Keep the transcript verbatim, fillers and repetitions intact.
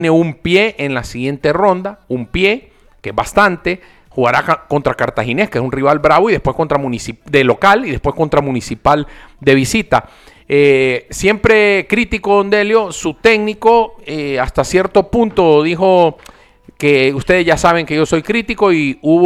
tiene un pie en la siguiente ronda, un pie, que es bastante. Jugará contra Cartaginés, que es un rival bravo, y después contra Municip de local y después contra Municipal de visita. Eh, siempre crítico, don Delio, su técnico eh, hasta cierto punto dijo que ustedes ya saben que yo soy crítico y hubo